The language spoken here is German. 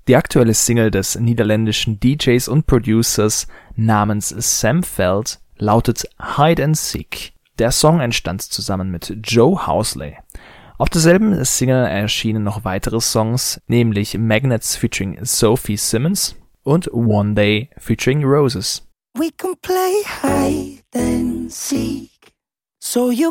Die aktuelle Single des niederländischen DJs und Producers namens Sam Veld lautet Hide and Seek. Der Song entstand zusammen mit Joe Housley. Auf derselben Single erschienen noch weitere Songs, nämlich Magnets featuring Sophie Simmons und One Day featuring Roses. We can play hide and seek, so you